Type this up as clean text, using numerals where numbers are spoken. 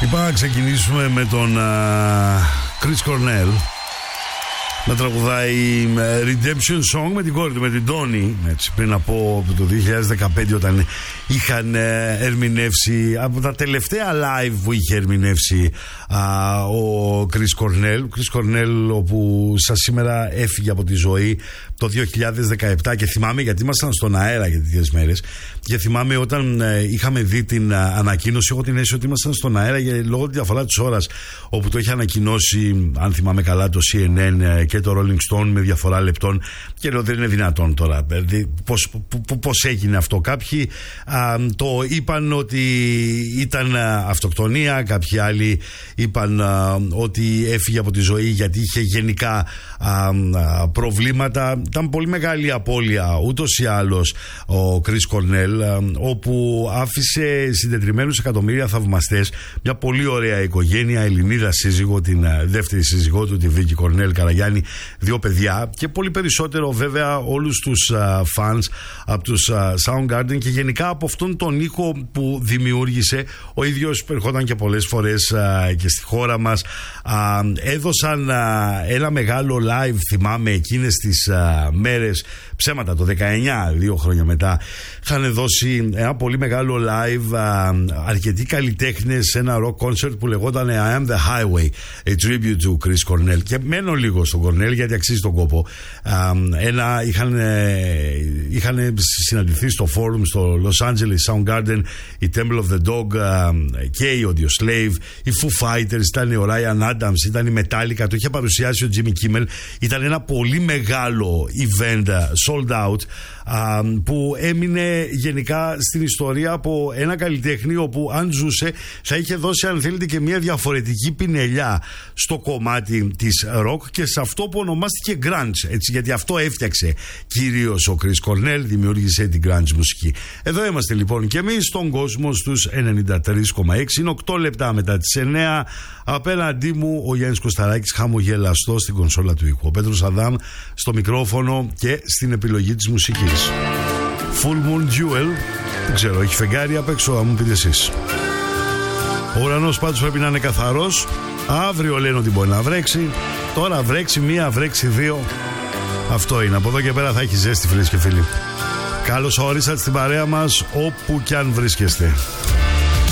Είπα να ξεκινήσουμε με τον Chris Cornell να τραγουδάει Redemption Song με την κόρη του, με την Τόνι, έτσι, πριν από το 2015, όταν είχαν ερμηνεύσει από τα τελευταία live που είχε ερμηνεύσει ο Chris Cornell. Ο Chris Cornell, όπου σας σήμερα έφυγε από τη ζωή το 2017, και θυμάμαι, γιατί ήμασταν στον αέρα για τέτοιες μέρες, και θυμάμαι όταν είχαμε δει την ανακοίνωση, εγώ την αίσθηση ότι ήμασταν στον αέρα λόγω τη διαφορά της ώρας, όπου το είχε ανακοινώσει, αν θυμάμαι καλά, το CNN και το Rolling Stone με διαφορά λεπτών, και λέω δεν είναι δυνατόν τώρα, πώς έγινε αυτό. Κάποιοι το είπαν ότι ήταν αυτοκτονία, κάποιοι άλλοι είπαν ότι έφυγε από τη ζωή γιατί είχε γενικά προβλήματα. Ήταν πολύ μεγάλη απώλεια ούτως ή άλλως ο Chris Cornell, όπου άφησε συντετριμμένους εκατομμύρια θαυμαστές, μια πολύ ωραία οικογένεια, Ελληνίδα σύζυγο, την δεύτερη σύζυγό του, τη Βίκη Κορνέλ Καραγιάννη, 2 παιδιά, και πολύ περισσότερο βέβαια όλους τους fans από τους Soundgarden, και γενικά από αυτόν τον ήχο που δημιούργησε. Ο ίδιος ερχόταν και πολλές φορές και στη χώρα μας. Έδωσαν ένα μεγάλο live, θυμάμαι, εκείνες τις μέρες, ψέματα, το 19, 2 χρόνια μετά, είχαν δώσει ένα πολύ μεγάλο live, αρκετοί καλλιτέχνες, ένα rock concert που λεγόταν I Am The Highway, a tribute to Chris Cornell, και μένω λίγο στον Cornell γιατί αξίζει τον κόπο. Είχαν συναντηθεί στο forum στο Los Angeles Soundgarden η Temple of the Dog και η Audioslave, οι Foo Fighters, ήταν ο Ryan Adams, ήταν η Metallica, το είχε παρουσιάσει ο Jimmy Kimmel. Ήταν ένα πολύ μεγάλο event, sold out, που έμεινε γενικά στην ιστορία από ένα καλλιτέχνη, όπου αν ζούσε θα είχε δώσει, αν θέλετε, και μια διαφορετική πινελιά στο κομμάτι της rock και σε αυτό που ονομάστηκε grunge, έτσι, γιατί αυτό έφτιαξε κυρίως ο Chris Cornell, δημιούργησε την grunge μουσική. Εδώ είμαστε λοιπόν και εμείς στον κόσμο στους 93,6. Είναι 8 λεπτά μετά τις 9. Απέναντί μου ο Γιάννης Κωσταράκης, χαμογελαστό στην κονσόλα του ήχου, ο Πέτρος Αδάμ στο μικρόφωνο και στην επιλογή της μουσικής. Full Moon Jewel, δεν ξέρω, έχει φεγγάρι απ' έξω, θα μου πείτε εσείς. Ο ουρανός πάντως πρέπει να είναι καθαρός. Αύριο λένε ότι μπορεί να βρέξει. Τώρα βρέξει 1, βρέξει 2. Αυτό είναι. Από εδώ και πέρα θα έχει ζέστη, φίλες και φίλοι. Καλώς ορίσατε στην παρέα μας, όπου κι αν βρίσκεστε.